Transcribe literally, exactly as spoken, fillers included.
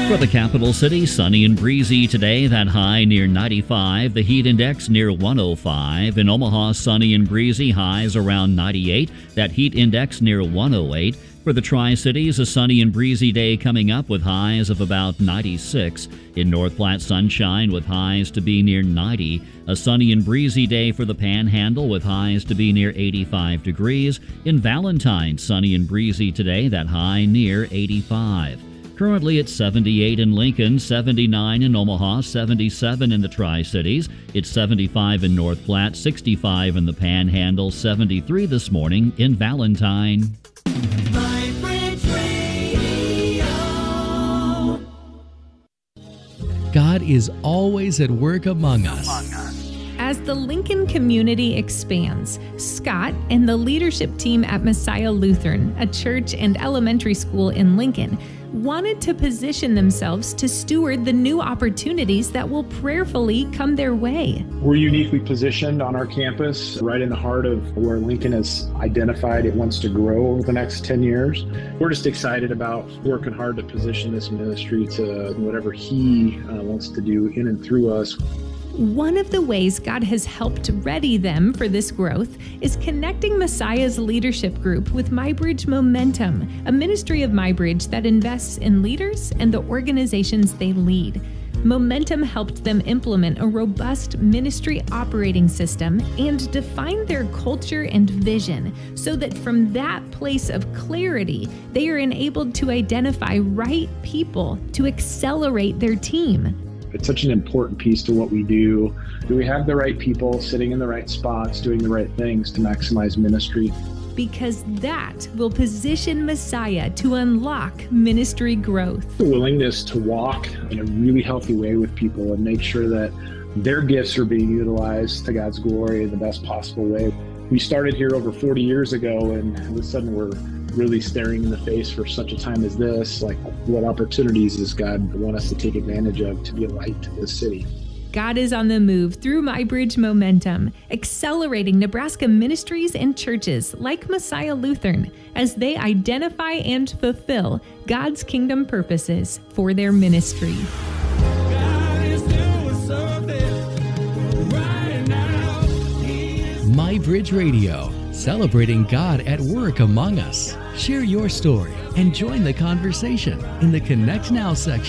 For the capital city, sunny and breezy today, that high near ninety-five, the heat index near one oh five. In Omaha, sunny and breezy, highs around ninety-eight, that heat index near one oh eight. For the Tri-Cities, a sunny and breezy day coming up with highs of about ninety-six. In North Platte, sunshine with highs to be near ninety. A sunny and breezy day for the Panhandle with highs to be near eighty-five degrees. In Valentine, sunny and breezy today, that high near eighty-five. Currently it's seventy-eight in Lincoln, seventy-nine in Omaha, seventy-seven in the Tri-Cities. It's seventy-five in North Platte, sixty-five in the Panhandle, seventy-three this morning in Valentine. My Bridge Radio. God is always at work among us. As the Lincoln community expands, Scott and the leadership team at Messiah Lutheran, a church and elementary school in Lincoln, wanted to position themselves to steward the new opportunities that will prayerfully come their way. We're uniquely positioned on our campus, right in the heart of where Lincoln has identified it wants to grow over the next ten years. We're just excited about working hard to position this ministry to whatever He uh, wants to do in and through us. One of the ways God has helped ready them for this growth is connecting Messiah's leadership group with MyBridge Momentum, a ministry of MyBridge that invests in leaders and the organizations they lead. Momentum helped them implement a robust ministry operating system and define their culture and vision so that from that place of clarity, they are enabled to identify right people to accelerate their team. It's such an important piece to what we do. Do we have the right people sitting in the right spots, doing the right things to maximize ministry? Because that will position Messiah to unlock ministry growth. The willingness to walk in a really healthy way with people and make sure that their gifts are being utilized to God's glory in the best possible way. We started here over forty years ago, and all of a sudden we're really staring in the face for such a time as this. Like, what opportunities does God want us to take advantage of to be a light to this city? God is on the move through MyBridge Momentum, accelerating Nebraska ministries and churches like Messiah Lutheran as they identify and fulfill God's kingdom purposes for their ministry. God is doing something right now. He is MyBridge Radio, celebrating God at work among us. Share your story and join the conversation in the Connect Now section.